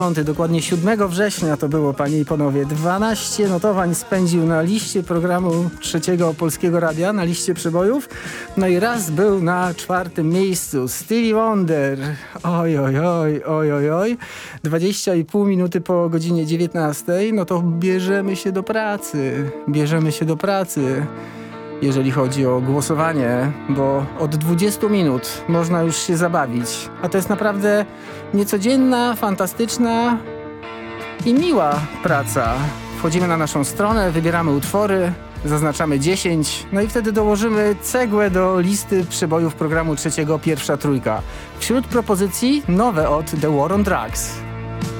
Dokładnie 7 września to było, panie i panowie. 12 notowań spędził na liście programu Trzeciego Polskiego Radia, na liście przebojów. No i raz był na 4. miejscu. Stevie Wonder. Oj, oj, oj, oj, oj, oj. 20,5 minuty po godzinie 19. No to bierzemy się do pracy. Bierzemy się do pracy, jeżeli chodzi o głosowanie, bo od 20 minut można już się zabawić. A to jest naprawdę niecodzienna, fantastyczna i miła praca. Wchodzimy na naszą stronę, wybieramy utwory, zaznaczamy 10, no i wtedy dołożymy cegłę do listy przebojów programu Trzeciego, pierwsza trójka. Wśród propozycji nowe od The War on Drugs.